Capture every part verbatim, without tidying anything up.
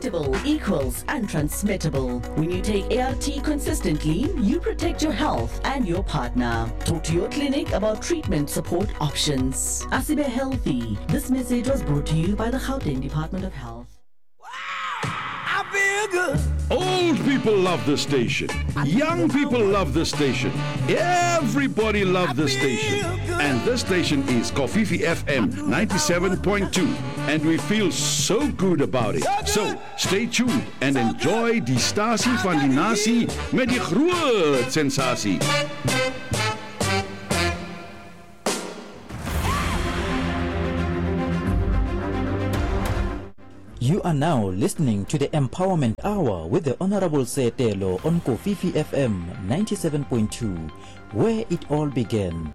predictable equals untransmittable. When you take A R T consistently, you protect your health and your partner. Talk to your clinic about treatment support options. Asibe Healthy. This message was brought to you by the Gauteng Department of Health. I feel good. Old people love this station. Young people love this station. Everybody loves this station. And this station is Kofifi F M ninety-seven point two. And we feel so good about it. So stay tuned and enjoy die stasie van die nasie met die groot sensasie. You are now listening to the Empowerment Hour with the Honorable Setelo on Kofifi F M ninety-seven point two, where it all began.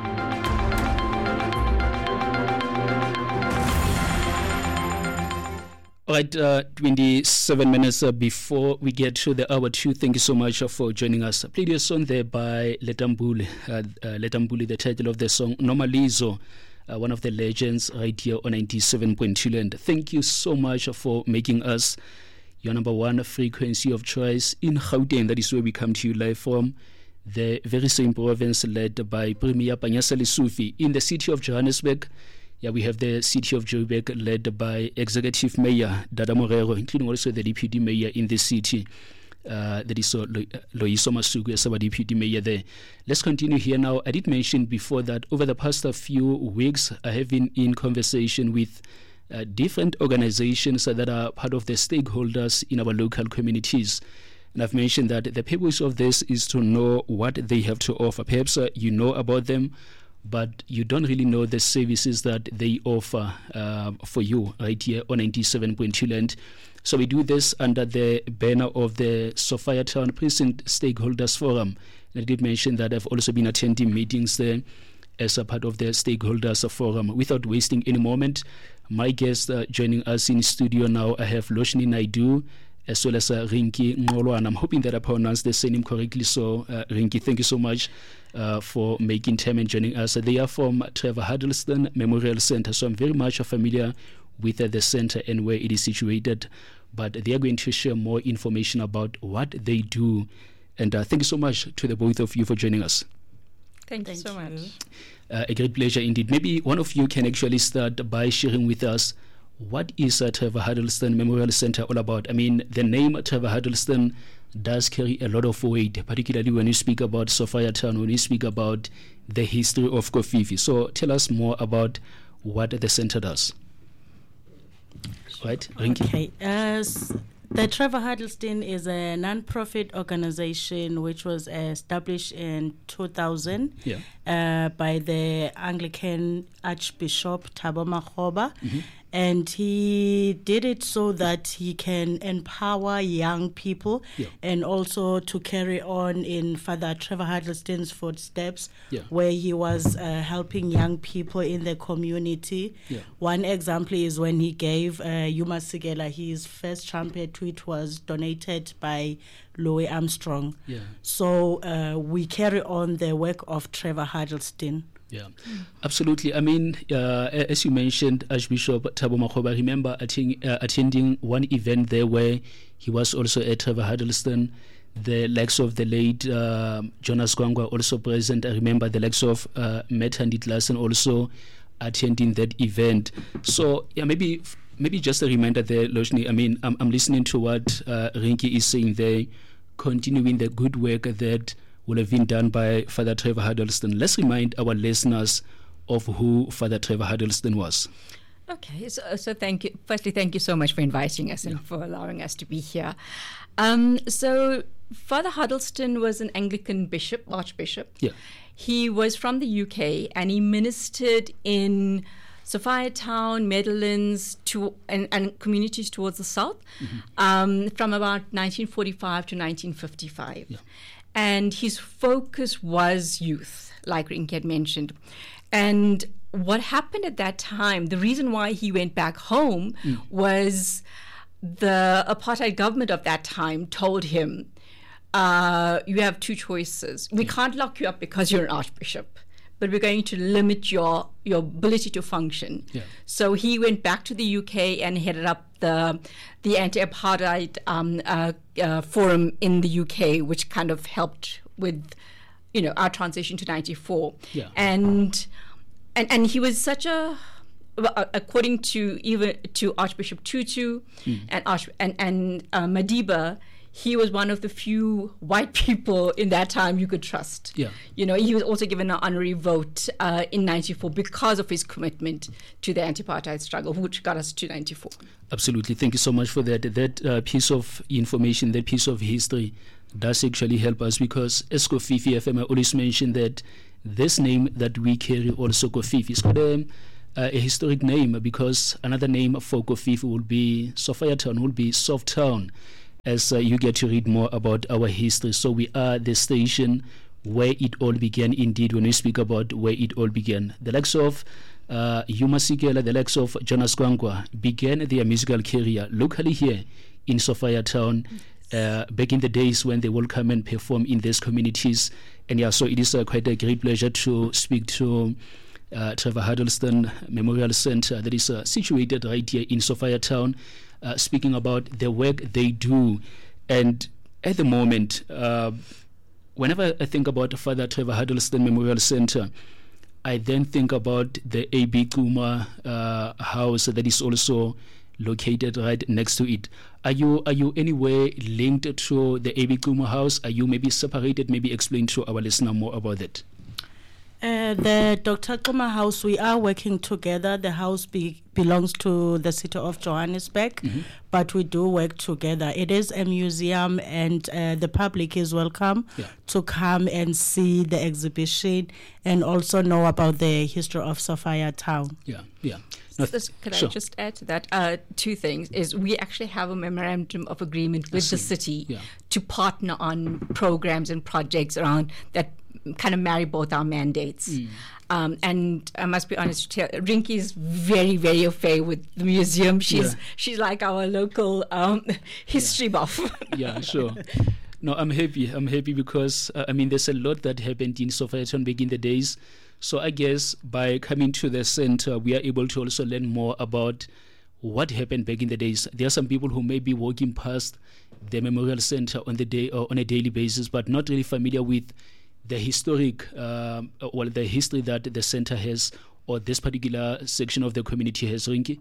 All right, uh, twenty-seven minutes uh, before we get to the hour two, thank you so much uh, for joining us. I played a song there by Letambule, uh, uh, Letambule, the title of the song, Normalizo. Uh, one of the legends right here on ninety-seven point two land. Thank you so much for making us your number one frequency of choice in Gauteng. That is where we come to you live from. The very same province led by Premier Panyaza Lesufi. In the city of Johannesburg, yeah, we have the city of Joburg led by Executive Mayor Dada Morero, including also the Deputy Mayor in the city. Uh, that is uh, Loyiso Masuku as our Deputy Mayor there. Let's continue here now. I did mention before that over the past uh, few weeks, I have been in conversation with uh, different organizations uh, that are part of the stakeholders in our local communities. And I've mentioned that the purpose of this is to know what they have to offer. Perhaps uh, you know about them, but you don't really know the services that they offer uh, for you right here on ninety-seven point two land. So we do this under the banner of the Sophiatown Precinct Stakeholders Forum. And I did mention that I've also been attending meetings there as a part of the Stakeholders Forum. Without wasting any moment, my guest uh, joining us in studio now, I have Loshni Naidu as well as uh, Rinki Ngolwana. I'm hoping that I pronounced the surname correctly. So, uh, Rinki, thank you so much uh, for making time and joining us. They are from Trevor Huddleston Memorial Center, so I'm very much familiar with uh, the center and where it is situated, but they are going to share more information about what they do. And uh, thank you so much to the both of you for joining us. Thank, thank you so much. Uh, a great pleasure indeed. Maybe one of you can actually start by sharing with us, what is uh, Trevor Huddleston Memorial Center all about? I mean, the name Trevor Huddleston does carry a lot of weight, particularly when you speak about Sophiatown, when you speak about the history of Kofifi. So tell us more about what the center does. Right, Rinki. Okay. Uh, the Trevor Huddleston is a non-profit organization which was established in two thousand yeah. uh, by the Anglican Archbishop Thabo Makgoba. Mm-hmm. And he did it so that he can empower young people yeah. and also to carry on in Father Trevor Huddleston's footsteps, yeah. where he was uh, helping young people in the community. Yeah. One example is when he gave uh, Yuma Sigela his first trumpet, which was donated by Louis Armstrong. Yeah. So uh, we carry on the work of Trevor Huddleston. Yeah, absolutely. I mean, uh, as you mentioned, Archbishop Thabo Makgoba, I remember attending, uh, attending one event there where he was also at Trevor Huddleston. The likes of the late uh, Jonas Gwangwa also present. I remember the likes of uh, Matt Handitlasen also attending that event. So, yeah, maybe maybe just a reminder there, Loshni. I mean, I'm, I'm listening to what uh, Rinki is saying there, continuing the good work that will have been done by Father Trevor Huddleston. Let's remind our listeners of who Father Trevor Huddleston was. Okay, so, so thank you. Firstly, thank you so much for inviting us and yeah. for allowing us to be here. Um, so Father Huddleston was an Anglican bishop, archbishop. Yeah. He was from the U K and he ministered in Sophiatown, Meadowlands, to, and, and communities towards the south mm-hmm. um, from about nineteen forty-five to nineteen fifty-five. Yeah. And his focus was youth, like Rinki had mentioned. And what happened at that time, the reason why he went back home mm. was the apartheid government of that time told him, uh, you have two choices. We yeah. can't lock you up because you're an archbishop, but we're going to limit your your ability to function. Yeah. So he went back to the U K and headed up the the anti-apartheid um, uh, uh, forum in the U K, which kind of helped with, you know, our transition to ninety-four. Yeah. And and and he was such a, well, according to even to Archbishop Tutu mm. and Arch and and uh, Madiba, he was one of the few white people in that time you could trust. Yeah. You know, he was also given an honorary vote uh, in ninety-four because of his commitment to the anti-apartheid struggle, which got us to ninety-four. Absolutely. Thank you so much for that. That uh, piece of information, that piece of history does actually help us, because as Kofifi F M, I always mention that this name that we carry also, Kofifi, is got a, uh, a historic name, because another name for Kofifi will be Sophiatown, will be Soft Town, as uh, you get to read more about our history. So we are the station where it all began, indeed, when we speak about where it all began. The likes of uh, Yuma Sikela, the likes of Jonas Gwangwa began their musical career locally here in Sophiatown uh, back in the days when they will come and perform in these communities. And yeah, so it is uh, quite a great pleasure to speak to uh, Trevor Huddleston Memorial Center that is uh, situated right here in Sophiatown, uh, speaking about the work they do. And at the moment, uh, whenever I think about Father Trevor Huddleston Memorial Center, I then think about the A B Kuma uh, house that is also located right next to it. Are you are you anywhere linked to the A B Kuma house? Are you maybe separated? Maybe explain to our listener more about that. Uh, the Doctor Kuma house, we are working together. The house be, belongs to the city of Johannesburg, Mm-hmm. but we do work together. It is a museum, and uh, the public is welcome Yeah. to come and see the exhibition and also know about the history of Sophiatown. Yeah, yeah. No, Just, could sure. I just add to that? Uh, two things is we actually have a memorandum of agreement with the see. city Yeah. to partner on programs and projects around that kind of marry both our mandates. Mm. Um, and I must be honest, Rinky is very, very au fait with the museum. She's Yeah. she's like our local um, history buff. Yeah, sure. No, I'm happy. I'm happy because, uh, I mean, there's a lot that happened in Sophiatown back in the days. So I guess by coming to the center, we are able to also learn more about what happened back in the days. There are some people who may be walking past the Memorial Center on the day or on a daily basis, but not really familiar with the historic, um, well, the history that the center has, or this particular section of the community has, Rinky?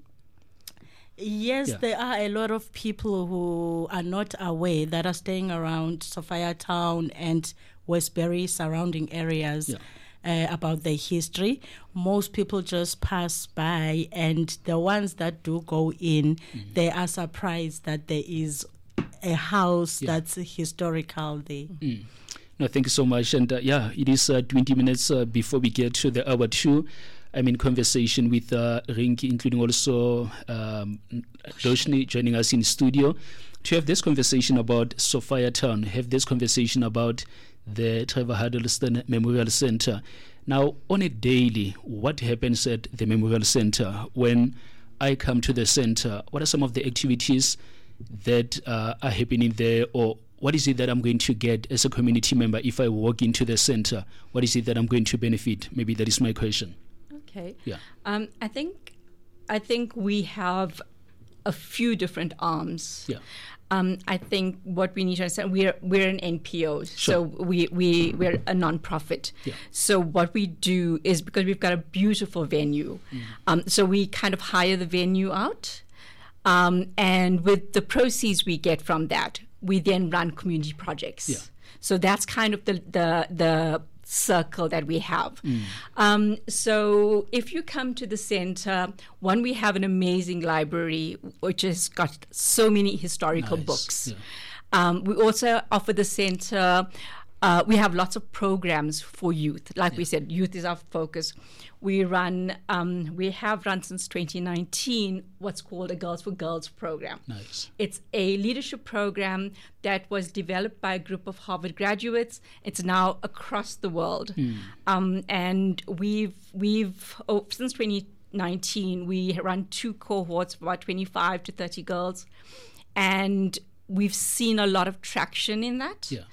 Yes, Yeah. there are a lot of people who are not aware that are staying around Sophiatown and Westbury surrounding areas. Yeah. Uh, about the history. Most people just pass by, and the ones that do go in, Mm-hmm. they are surprised that there is a house Yeah. that's historical there. Mm. No, thank you so much. And uh, yeah, it is uh, twenty minutes uh, before we get to the hour two. I'm in conversation with uh, Rinky, including also um, Doshni joining us in studio to have this conversation about Sophiatown, have this conversation about the Trevor Huddleston Memorial Center. Now, on a daily, what happens at the Memorial Center when I come to the center? What are some of the activities that uh, are happening there, or what is it that I'm going to get as a community member if I walk into the center? What is it that I'm going to benefit? Maybe that is my question. Okay. Yeah. Um, I think I think we have a few different arms. Yeah. Um, I think what we need to understand, we're we're an N P O, so Sure. we we we're a non-profit. Yeah. So what we do is, because we've got a beautiful venue, Mm. um, so we kind of hire the venue out, um, and with the proceeds we get from that, we then run community projects. Yeah. So that's kind of the the the circle that we have. Mm. Um, so if you come to the center, one, we have an amazing library which has got so many historical Nice. books. Yeah. Um, we also offer the center, uh, we have lots of programs for youth. Like we said, youth is our focus. We run, um, we have run since twenty nineteen what's called a Girls for Girls program. Nice. It's a leadership program that was developed by a group of Harvard graduates. It's now across the world. Um, and we've, we've oh, since twenty nineteen, we run two cohorts of about twenty-five to thirty girls. And we've seen a lot of traction in that. Yeah.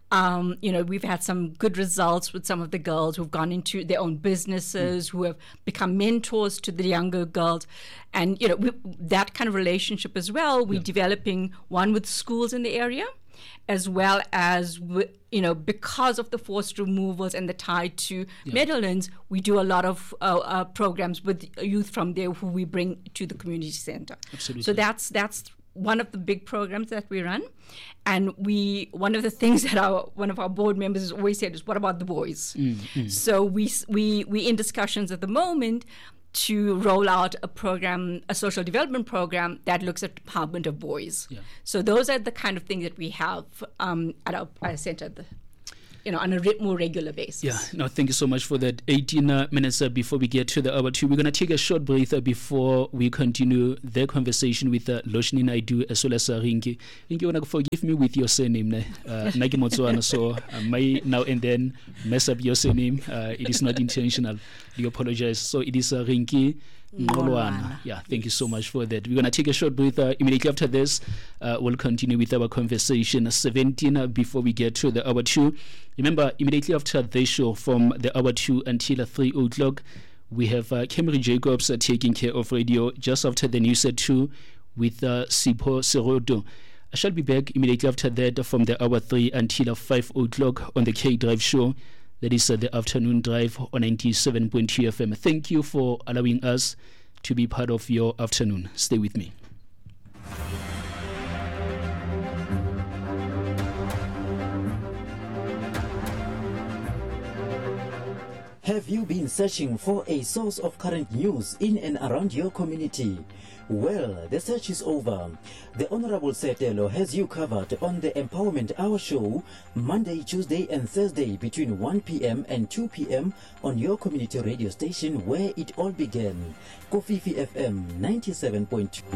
Um, you know, we've had some good results with some of the girls who've gone into their own businesses, mm. who have become mentors to the younger girls. And, you know, we, that kind of relationship as well, we're yeah. developing one with schools in the area, as well as, you know, because of the forced removals and the tie to yeah. Meadowlands, we do a lot of uh, uh, programs with youth from there who we bring to the community center. Absolutely. So that's that's one of the big programs that we run. And we one of the things that our one of our board members has always said is, what about the boys? Mm, mm. So we we we in discussions at the moment to roll out a program, a social development program that looks at empowerment of boys. Yeah. So those are the kind of things that we have um, at our, our center, the, you know, on a re- more regular basis. Yeah, no, thank you so much for that. eighteen uh, minutes uh, before we get to the hour two, we're going to take a short break uh, before we continue the conversation with uh, Loshni Naidu as well as uh, Rinki. Rinki, you want to forgive me with your surname, ne? Uh, Nagi Motswana, so I may now and then mess up your surname. Uh, it is not intentional. You apologize. So it is uh, Rinki Ngolwana. Yeah, thank you so much for that. We're going to take a short break. Uh, immediately after this, uh, we'll continue with our conversation. seventeen uh, before we get to the hour two. Remember, immediately after this show, from the hour two until uh, three o'clock, we have uh, Camry Jacobs uh, taking care of radio just after the news at two with uh, Sipho Serodo. I shall be back immediately after that from the hour three until uh, five o'clock on the K Drive show. That is uh, the afternoon drive on ninety-seven point two F M. Thank you for allowing us to be part of your afternoon. Stay with me. Have you been searching for a source of current news in and around your community? Well, the search is over. The Honorable Setelo has you covered on the Empowerment Hour show, Monday, Tuesday and Thursday between one p.m. and two p.m. on your community radio station where it all began. Kofifi F M ninety-seven point two.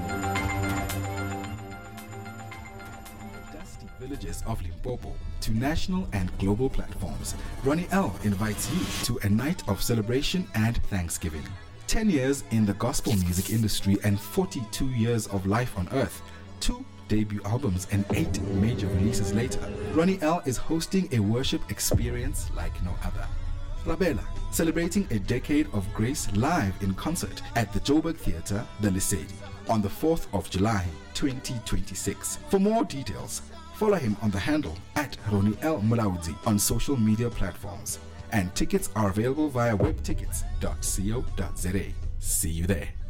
Dusty villages of Limpopo to national and global platforms. Ronnie L invites you to a night of celebration and Thanksgiving. ten years in the gospel music industry and forty-two years of life on earth. Two debut albums and eight major releases later, Ronnie L is hosting a worship experience like no other. Labella, celebrating a decade of grace live in concert at the Joburg Theatre, the Lesedi, on the fourth of July, twenty twenty-six. For more details, follow him on the handle at Ronnie L Mulaudzi on social media platforms. And tickets are available via webtickets dot co dot za. See you there.